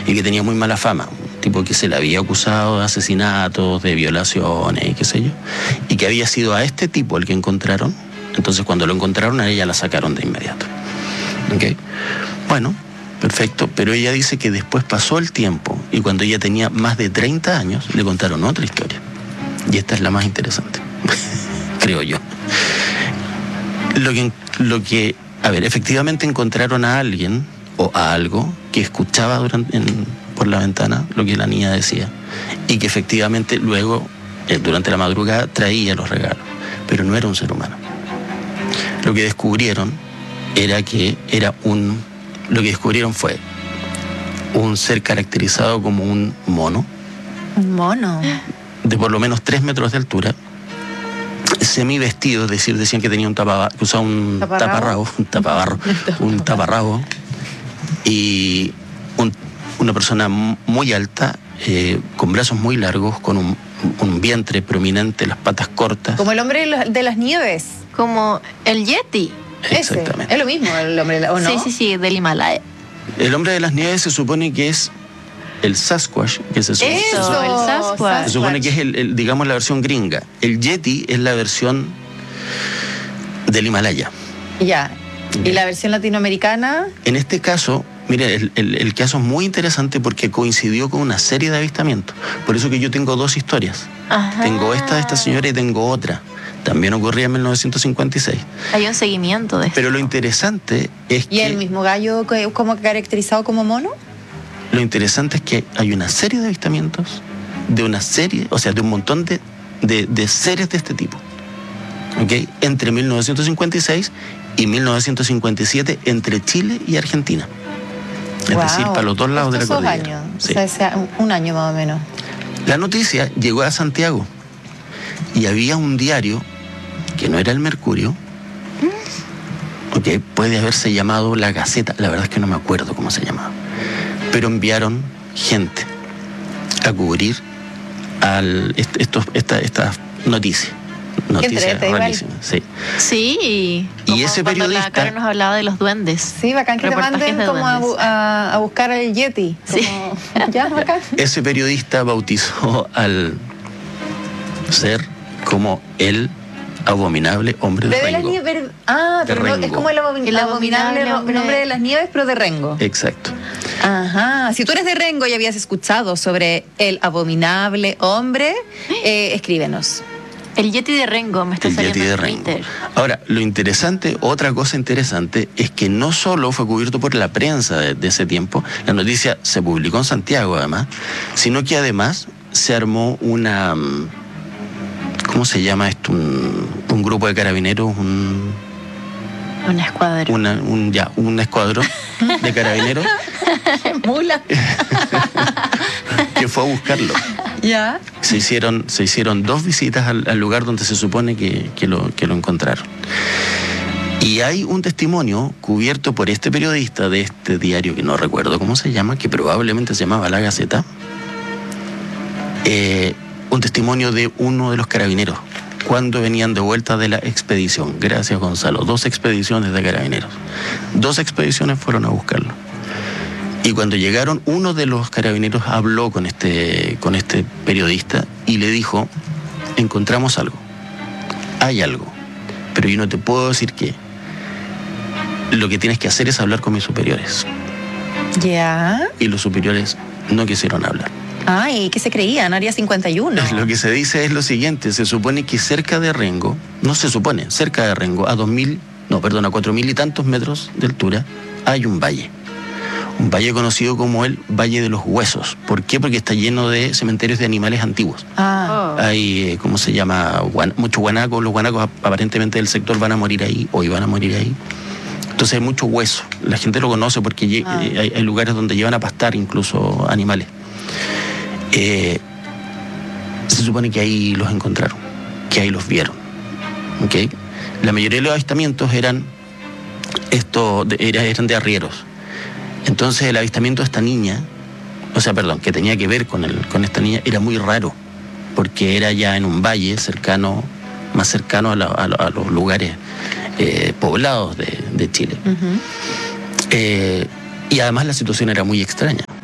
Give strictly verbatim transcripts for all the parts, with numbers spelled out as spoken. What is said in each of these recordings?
y que tenía muy mala fama, un tipo que se le había acusado de asesinatos, de violaciones y qué sé yo, y que había sido a este tipo el que encontraron. Entonces cuando lo encontraron a ella la sacaron de inmediato. ¿Okay? Bueno, perfecto, pero ella dice que después pasó el tiempo y cuando ella tenía más de treinta años le contaron otra historia, y esta es la más interesante, creo yo. Lo que, lo que, a ver, efectivamente encontraron a alguien o a algo que escuchaba durante, en, por la ventana lo que la niña decía, y que efectivamente luego, eh, durante la madrugada, traía los regalos, pero no era un ser humano. Lo que descubrieron era que era un, lo que descubrieron fue un ser caracterizado como un mono. Un mono. De por lo menos tres metros de altura, semi vestido, es decir, decían que tenía un tapabarro, que usaba un taparrabo, un tapabarro, un taparrabo, y un, una persona muy alta, eh, con brazos muy largos, con un, un vientre prominente, las patas cortas. Como el hombre de, los, de las nieves. Como el Yeti. Exactamente. Ese. Es lo mismo el hombre, ¿o no? Sí, sí, sí, del Himalaya. El hombre de las nieves se supone que es el Sasquatch, que se, su Eso, se, su el Sasquatch. se supone que es el, el, digamos, la versión gringa. El Yeti es la versión del Himalaya. Ya. ¿Y la versión latinoamericana? En este caso, mire, el, el, el caso es muy interesante porque coincidió con una serie de avistamientos. Por eso que yo tengo dos historias. Ajá. Tengo esta de esta señora y tengo otra. También ocurría en mil novecientos cincuenta y seis. Hay un seguimiento de esto. Pero lo interesante es ¿Y que... el mismo gallo como caracterizado como mono? Lo interesante es que hay una serie de avistamientos de una serie, o sea, de un montón de, de, de seres de este tipo. ¿Okay? Entre mil novecientos cincuenta y seis y mil novecientos cincuenta y siete entre Chile y Argentina. Es Wow. decir, para los dos lados de la Estos dos cordillera. años. Sí. O sea, sea un año más o menos. La noticia llegó a Santiago y había un diario que no era el Mercurio, okay, puede haberse llamado La Gaceta, la verdad es que no me acuerdo cómo se llamaba, pero enviaron gente a cubrir al, est, estos, esta, estas noticias. Noticias rarísimas, sí. Sí, y ese periodista... La Karen nos hablaba de los duendes. Sí, bacán que te manden como a, a, a buscar al Yeti. Como, sí. Ya, bacán. Ese periodista bautizó al ser como el abominable hombre de, de Rengo. Las nieves, ah, de pero no, es como el, abomin el abominable, abominable hombre. hombre de las nieves, pero de Rengo. Exacto. Ajá. Si tú eres de Rengo y habías escuchado sobre el abominable hombre, eh, escríbenos. El Yeti de Rengo me está el saliendo Yeti de en Rengo. Twitter. Ahora, lo interesante, otra cosa interesante, es que no solo fue cubierto por la prensa de, de ese tiempo, la noticia se publicó en Santiago además, sino que además se armó una... ¿Cómo se llama esto? Un, un grupo de carabineros, un... Una escuadra. Una, un, ya, un escuadrón de carabineros. Mula. Que fue a buscarlo. Ya. Se hicieron, se hicieron dos visitas al, al lugar donde se supone que, que, lo, que lo encontraron. Y hay un testimonio cubierto por este periodista de este diario, que no recuerdo cómo se llama, que probablemente se llamaba La Gaceta. Eh, un testimonio de uno de los carabineros cuando venían de vuelta de la expedición. Gracias, Gonzalo. Dos expediciones de carabineros. Dos expediciones fueron a buscarlo. Y cuando llegaron, uno de los carabineros habló con este, con este periodista y le dijo, encontramos algo. Hay algo. Pero yo no te puedo decir qué. Lo que tienes que hacer es hablar con mis superiores. Ya. Y los superiores no quisieron hablar. Ay, ¿qué se creían? Área cincuenta y uno. Lo que se dice es lo siguiente, se supone que cerca de Rengo, no se supone, cerca de Rengo, a dos mil, no, perdón, a cuatro mil y tantos metros de altura, hay un valle. Un valle conocido como el Valle de los Huesos. ¿Por qué? Porque está lleno de cementerios de animales antiguos. Ah. Oh. Hay, eh, ¿cómo se llama? Guan, muchos guanacos, los guanacos aparentemente del sector van a morir ahí, o iban a morir ahí. Entonces hay mucho hueso. La gente lo conoce porque ah. hay, hay lugares donde llevan a pastar incluso animales. Eh, se supone que ahí los encontraron, que ahí los vieron. ¿Okay? La mayoría de los avistamientos eran, esto, de, eran de arrieros. Entonces el avistamiento de esta niña, o sea, perdón, que tenía que ver con, el, con esta niña, era muy raro, porque era ya en un valle cercano, más cercano a, la, a, a los lugares eh, poblados de, de Chile. Uh-huh. eh, y además la situación era muy extraña.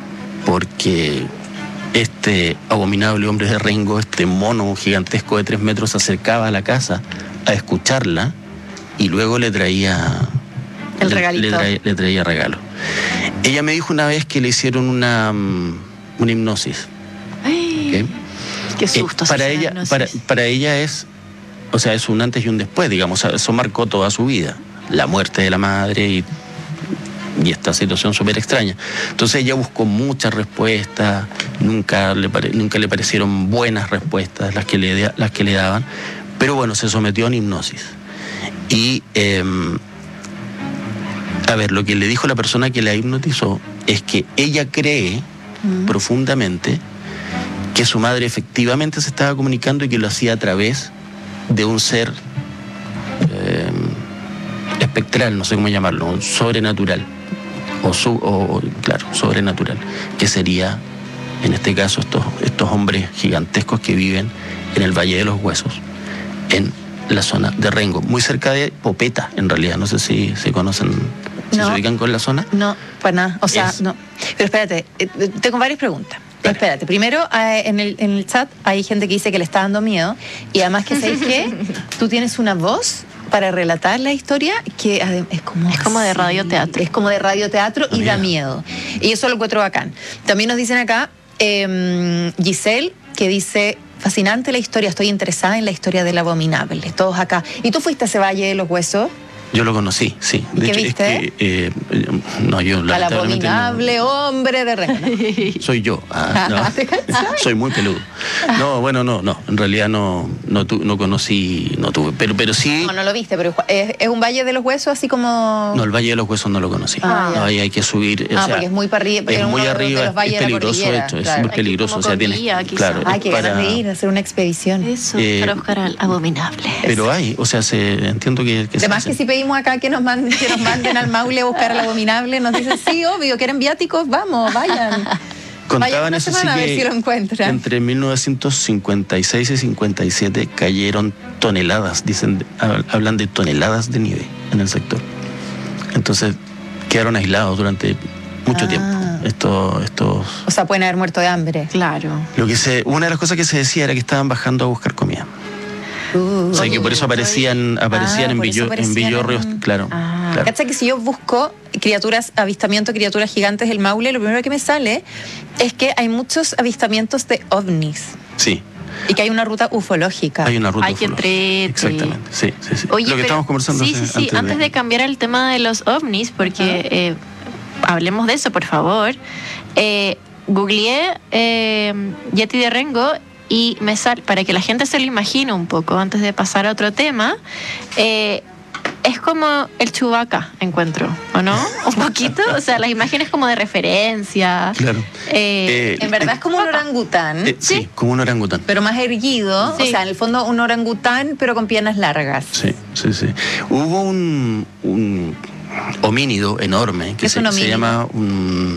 porque este abominable hombre de Rengo, este mono gigantesco de tres metros, se acercaba a la casa a escucharla y luego le traía El le- regalito. Le, traía, le traía regalo. Ella me dijo una vez que le hicieron una, mm, una hipnosis. Ay, ¿Ok? qué Eh, susto. para, esa ella, hipnosis. para, para ella es, o sea, es un antes y un después, digamos, eso marcó toda su vida, la muerte de la madre y, y esta situación súper extraña. Entonces ella buscó muchas respuestas, nunca le, pare- nunca le parecieron buenas respuestas las que le, da- las que le daban, pero bueno, se sometió a una hipnosis. Y, eh, a ver, lo que le dijo la persona que la hipnotizó es que ella cree Mm. profundamente que su madre efectivamente se estaba comunicando y que lo hacía a través de un ser eh, espectral, no sé cómo llamarlo, un sobrenatural, o, su, o claro, sobrenatural, que sería, en este caso, estos, estos hombres gigantescos que viven en el Valle de los Huesos, en la zona de Rengo, muy cerca de Popeta, en realidad, no sé si se conocen, si No. se ubican con la zona. No, pues nada, o sea, Es- no. Pero espérate, eh, tengo varias preguntas. Dale. Espérate, primero eh, en, el, en el chat hay gente que dice que le está dando miedo y además que sabéis que tú tienes una voz para relatar la historia que adem- es como Es como de así, radioteatro. es como de radioteatro y Da da miedo. Y eso lo encuentro bacán. También nos dicen acá eh, Giselle que dice fascinante la historia, estoy interesada en la historia del abominable. Todos acá. ¿Y tú fuiste a ese Valle de los Huesos? Yo lo conocí, sí. ¿Y qué viste? Es que, eh, no, yo Al lamentablemente no- abominable hombre de Rengo. soy yo. Ah, no. ¿Te cachai? Soy muy peludo. No, bueno, no, no. En realidad no, no, tu- no conocí, no tuve. Pero, pero sí. No, no lo viste, pero es, es un valle de los huesos así como... No, el Valle de los Huesos no lo conocí. Ah, no, ya. ahí hay que subir. o Ah, sea, porque es muy para arriba, Es es muy uno de- de arriba, los valles es de la peligroso, de cordillera, hecho, es claro. súper Hay que peligroso. como O sea, tienes, con guía, quizá. claro, Ay, qué ganas para- de ir, hacer una expedición. Eso, Eh, para buscar al abominable. Pero hay, o sea, se, entiendo que, que se Además hace. que si pedimos acá que nos manden, que nos manden al Maule a buscar al abominable, nos dicen, sí, obvio, quieren viáticos, vamos, vayan. Vayan Contaban una eso sí semana a ver que si lo encuentran. entre mil novecientos cincuenta y seis y cincuenta y siete cayeron toneladas, dicen, hab- hablan de toneladas de nieve en el sector. Entonces quedaron aislados durante mucho Ah. tiempo. Estos, estos, O sea, pueden haber muerto de hambre. Claro. lo que se, una de las cosas que se decía era que estaban bajando a buscar comida. Uh, O sea, que por eso aparecían, aparecían Ah, en, por eso villo- en aparecían villorrios, en- claro. Ah. claro. ¿Cachai que si yo busco criaturas, avistamiento de criaturas gigantes del Maule, lo primero que me sale es que hay muchos avistamientos de ovnis Sí, y que hay una ruta ufológica. hay una ruta Ay, qué ufológica. entrete. Exactamente, sí, sí, sí. Oye, lo que pero- estábamos conversando Sí, hace- sí, sí. Antes, de... cambiar el tema de los ovnis, porque eh, hablemos de eso, por favor. Eh, googleé eh, Yeti de Rengo y me sale, para que la gente se lo imagine un poco, antes de pasar a otro tema, eh, es como el Chewbacca, encuentro, ¿o no? Un poquito, o sea, las imágenes como de referencia. Claro. Eh, Eh, En verdad es como un orangután, Eh, sí, Sí. como un orangután. pero más erguido. Sí. O sea, en el fondo un orangután, pero con piernas largas. Sí, sí, sí. Hubo un, un homínido enorme que ¿Es se, un se homínido? llama un,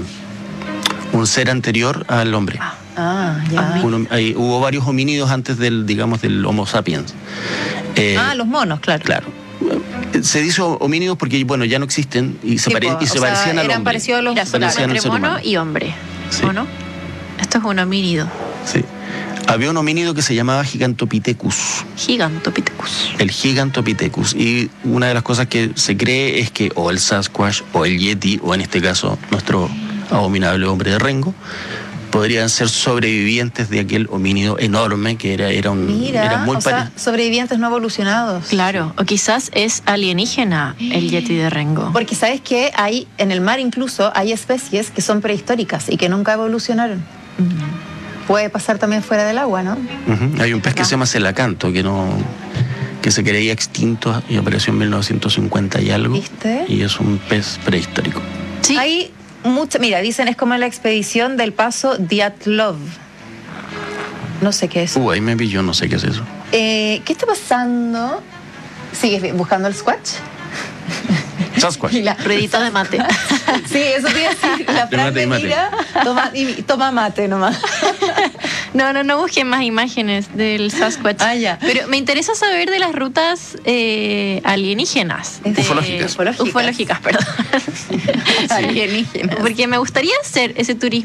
un ser anterior al hombre. Ah, ya. Un hom- hay- hubo varios homínidos antes del, digamos, del Homo sapiens. Eh, Ah, los monos, claro. Claro. Eh, Se dice homínidos porque, bueno, ya no existen y se, Sí, pare- po, y se o sea, parecían al eran hombre. parecidos a los- Mira, Se son parecían al entre ser mono humano. y hombre, Sí. ¿o no? Esto es un homínido. Sí. Había un homínido que se llamaba Gigantopithecus. Gigantopithecus. El Gigantopithecus. Y una de las cosas que se cree es que o el Sasquatch o el Yeti, o en este caso nuestro abominable hombre de Rengo, podrían ser sobrevivientes de aquel homínido enorme que era, era un Mira, era muy o sea, pare- sobrevivientes no evolucionados. Claro, o quizás es alienígena el Yeti de Rengo. Porque sabes que hay, en el mar incluso, hay especies que son prehistóricas y que nunca evolucionaron. Puede pasar también fuera del agua, ¿no? Ujú. Hay un pez que se llama celacanto que no que se creía extinto y apareció en mil novecientos cincuenta y algo. ¿Viste? Y es un pez prehistórico. Sí, Hay mucha, mira, dicen es como la expedición del paso Dyatlov. No sé qué es. Uh, ahí me vi, yo no sé qué es eso. Eh, ¿Qué está pasando? ¿Sigues buscando el Squatch? Sasquatch. Y la- ruedito de mate. Sí, eso te iba a decir. La De Fran mate y me mate. mira, toma, y, toma mate nomás. No, no, no busquen más imágenes del Sasquatch. Ah, ya. Pero me interesa saber de las rutas eh, alienígenas. Es- de- Ufológicas. Ufológicas. Ufológicas, perdón. Alienígenas. Porque me gustaría hacer ese turismo